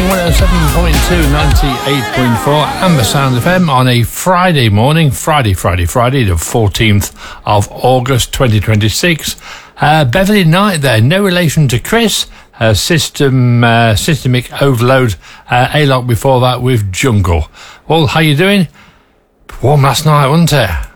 107.2, 98.4 Amber Sound FM on a Friday morning, Friday, the 14th of August 2026. Beverly Knight there, no relation to Chris. Systemic Overload, A-Lock before that with Jungle. Well, how you doing? Warm last night, wasn't it?